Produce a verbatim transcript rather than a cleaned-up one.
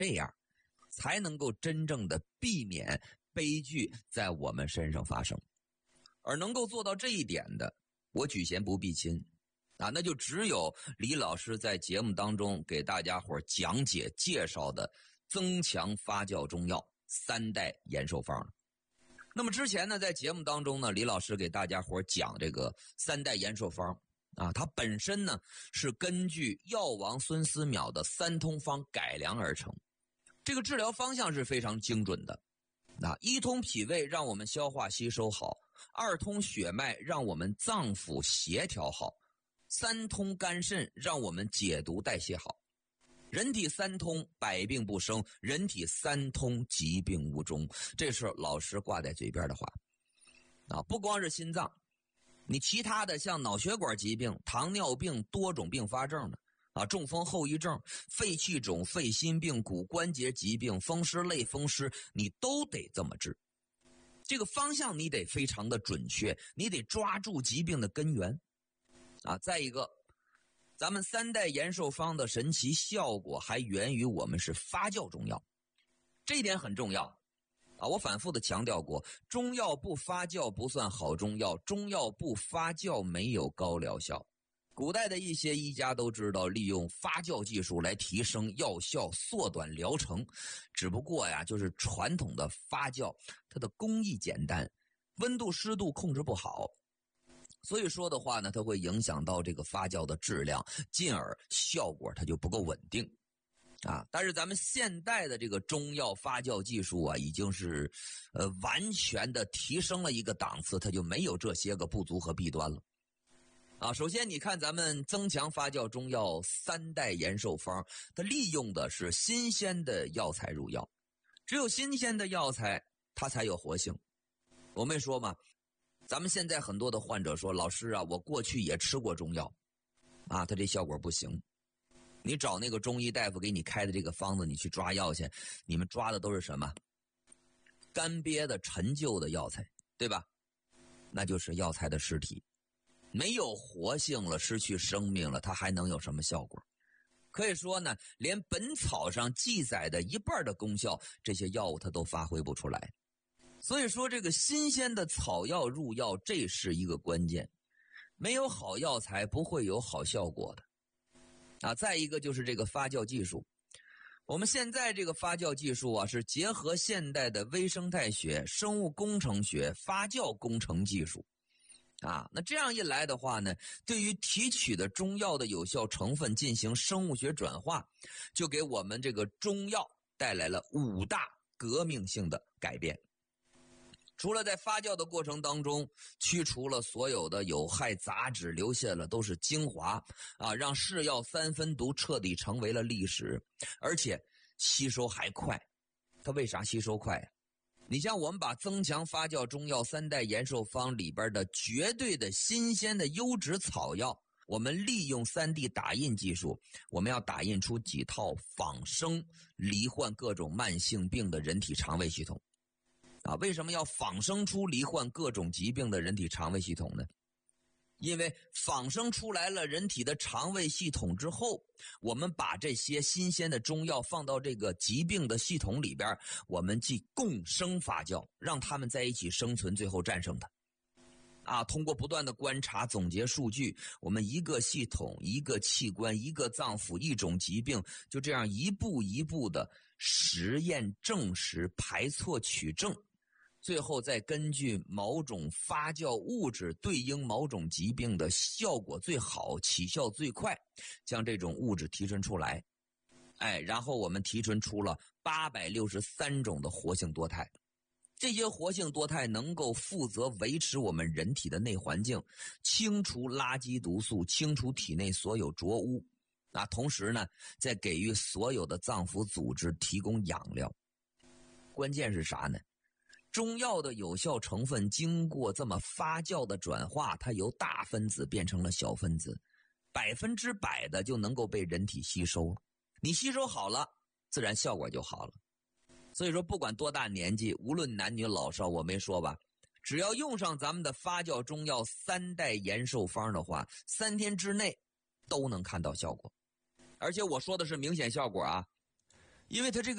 这样才能够真正的避免悲剧在我们身上发生。而能够做到这一点的，我举贤不避亲啊，那就只有李老师在节目当中给大家伙讲解介绍的增强发酵中药三代延寿方了。那么之前呢，在节目当中呢，李老师给大家伙讲这个三代延寿方啊，它本身呢是根据药王孙思邈的三通方改良而成。这个治疗方向是非常精准的。啊，一通脾胃让我们消化吸收好，二通血脉让我们脏腑协调好，三通肝肾让我们解毒代谢好。人体三通，百病不生；人体三通，疾病无终。这是老师挂在嘴边的话啊！不光是心脏，你其他的像脑血管疾病、糖尿病、多种并发症的啊，中风后遗症、肺气肿、肺心病、骨关节疾病、风湿类风湿，你都得这么治。这个方向你得非常的准确，你得抓住疾病的根源啊！再一个，咱们三代延寿方的神奇效果还源于我们是发酵中药，这一点很重要啊！我反复的强调过，中药不发酵不算好中药，中药不发酵没有高疗效。古代的一些医家都知道利用发酵技术来提升药效，缩短疗程，只不过呀，就是传统的发酵它的工艺简单，温度湿度控制不好，所以说的话呢，它会影响到这个发酵的质量，进而效果它就不够稳定啊。但是咱们现代的这个中药发酵技术啊，已经是呃完全的提升了一个档次，它就没有这些个不足和弊端了啊。首先你看咱们增强发酵中药三代延寿方，它利用的是新鲜的药材入药，只有新鲜的药材它才有活性。我没说嘛，咱们现在很多的患者说，老师啊，我过去也吃过中药啊，它这效果不行。你找那个中医大夫给你开的这个方子，你去抓药去，你们抓的都是什么？干瘪的陈旧的药材，对吧？那就是药材的尸体，没有活性了，失去生命了，它还能有什么效果？可以说呢，连本草上记载的一半的功效，这些药物它都发挥不出来。所以说这个新鲜的草药入药，这是一个关键，没有好药材不会有好效果的啊。再一个就是这个发酵技术，我们现在这个发酵技术啊，是结合现代的微生态学、生物工程学、发酵工程技术啊。那这样一来的话呢，对于提取的中药的有效成分进行生物学转化，就给我们这个中药带来了五大革命性的改变。除了在发酵的过程当中去除了所有的有害杂质，留下了都是精华啊，让是药三分毒彻底成为了历史，而且吸收还快。它为啥吸收快啊？你像我们把增强发酵中药三代延寿方里边的绝对的新鲜的优质草药，我们利用 三 D 打印技术，我们要打印出几套仿生罹患各种慢性病的人体肠胃系统啊。为什么要仿生出罹患各种疾病的人体肠胃系统呢？因为仿生出来了人体的肠胃系统之后，我们把这些新鲜的中药放到这个疾病的系统里边，我们既共生发酵，让它们在一起生存，最后战胜它啊。通过不断的观察总结数据，我们一个系统、一个器官、一个脏腑、一种疾病，就这样一步一步的实验证实、排错取证，最后再根据某种发酵物质对应某种疾病的效果最好、起效最快，将这种物质提纯出来。哎，然后我们提纯出了八百六十三种的活性多肽。这些活性多肽能够负责维持我们人体的内环境，清除垃圾毒素，清除体内所有浊污啊，同时呢，再给予所有的脏腑组织提供养料。关键是啥呢？中药的有效成分经过这么发酵的转化，它由大分子变成了小分子，百分之百的就能够被人体吸收。你吸收好了，自然效果就好了。所以说不管多大年纪，无论男女老少，我没说吧，只要用上咱们的发酵中药三代延寿方的话，三天之内都能看到效果。而且我说的是明显效果啊， 因为他这个